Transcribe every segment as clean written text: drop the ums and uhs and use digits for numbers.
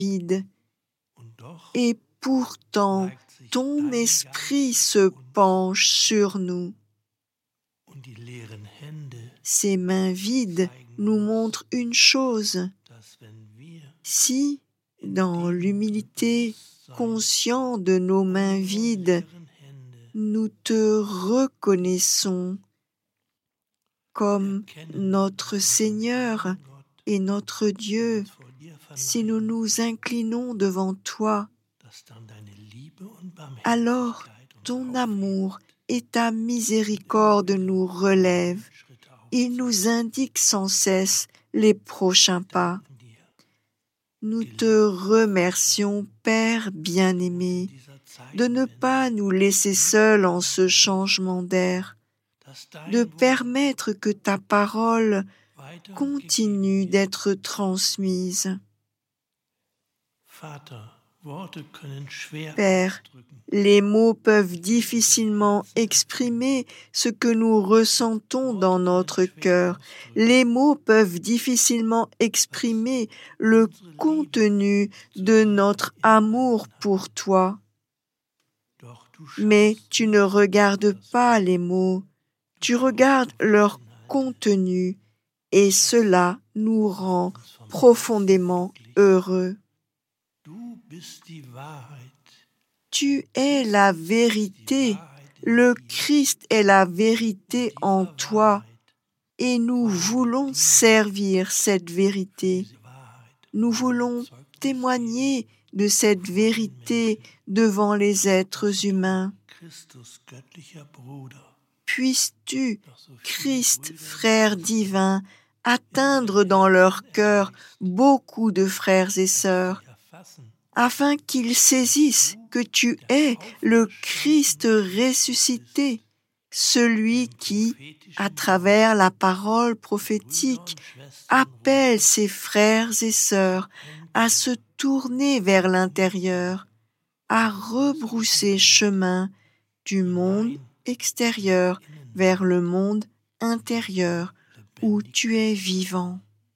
vide. Et pourtant, ton esprit se penche sur nous. Ces mains vides nous montrent une chose. Si, dans l'humilité, conscient de nos mains vides, nous te reconnaissons comme notre Seigneur et notre Dieu, si nous nous inclinons devant toi, alors ton amour et ta miséricorde nous relèvent. Il nous indique sans cesse les prochains pas. Nous te remercions, Père bien-aimé, de ne pas nous laisser seuls en ce changement d'air, de permettre que ta parole continue d'être transmise. Père, les mots peuvent difficilement exprimer ce que nous ressentons dans notre cœur. Les mots peuvent difficilement exprimer le contenu de notre amour pour toi. Mais tu ne regardes pas les mots, tu regardes leur contenu et cela nous rend profondément heureux. Tu es la vérité, le Christ est la vérité en toi et nous voulons servir cette vérité. Nous voulons témoigner de cette vérité devant les êtres humains. Puisses-tu, Christ, frère divin, atteindre dans leur cœur beaucoup de frères et sœurs, afin qu'ils saisissent que tu es le Christ ressuscité, celui qui, à travers la parole prophétique, appelle ses frères et sœurs à se tourner vers l'intérieur, à rebrousser chemin du monde extérieur vers le monde intérieur où tu es vivant.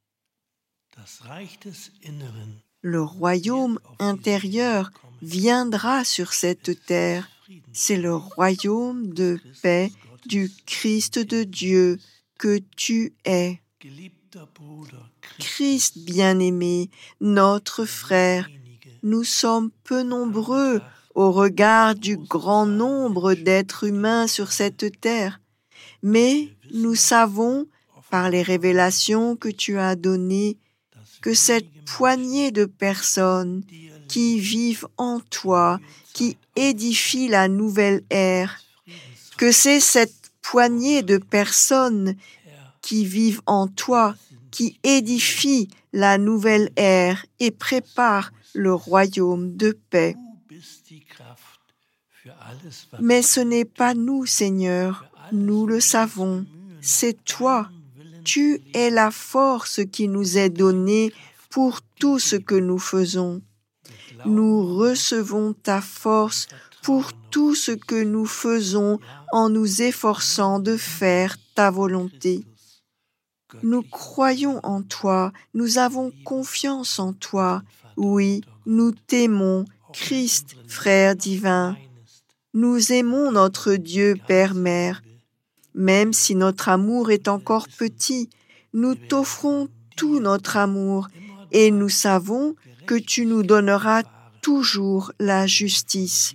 Le royaume intérieur viendra sur cette terre. C'est le royaume de paix du Christ de Dieu que tu es. Christ bien-aimé, notre frère, nous sommes peu nombreux au regard du grand nombre d'êtres humains sur cette terre, mais nous savons, par les révélations que tu as données, que cette poignée de personnes qui vivent en toi, qui édifient la nouvelle ère, que c'est cette poignée de personnes qui vivent en toi, qui édifient la nouvelle ère et préparent le royaume de paix. Mais ce n'est pas nous, Seigneur, nous le savons, c'est toi. Tu es la force qui nous est donnée pour tout ce que nous faisons. Nous recevons ta force pour tout ce que nous faisons en nous efforçant de faire ta volonté. Nous croyons en toi, nous avons confiance en toi. Oui, nous t'aimons, Christ, frère divin. Nous aimons notre Dieu, Père-Mère. Même si notre amour est encore petit, nous t'offrons tout notre amour et nous savons que tu nous donneras toujours la justice.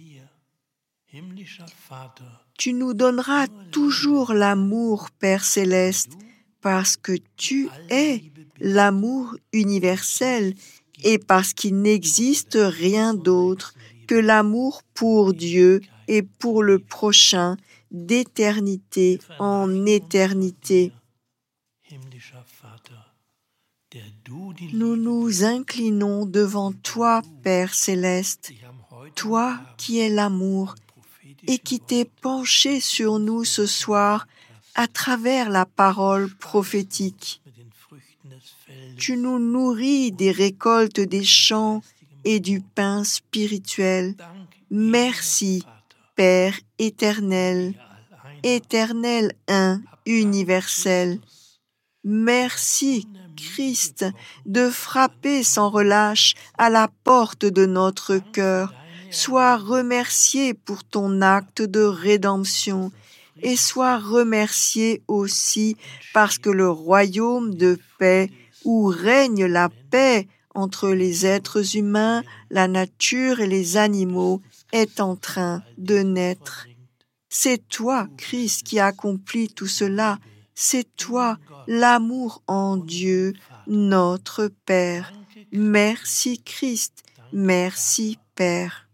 Tu nous donneras toujours l'amour, Père céleste, parce que tu es l'amour universel et parce qu'il n'existe rien d'autre que l'amour pour Dieu et pour le prochain, d'éternité en éternité. Nous nous inclinons devant toi, Père céleste, toi qui es l'amour et qui t'es penché sur nous ce soir à travers la parole prophétique. Tu nous nourris des récoltes des champs et du pain spirituel. Merci, Père éternel, éternel un, universel. Merci, Christ de frapper sans relâche à la porte de notre cœur. Sois remercié pour ton acte de rédemption et sois remercié aussi parce que le royaume de paix où règne la paix entre les êtres humains, la nature et les animaux est en train de naître. C'est toi, Christ, qui accomplis tout cela. C'est toi, l'amour en Dieu, notre Père. Merci, Christ. Merci, Père.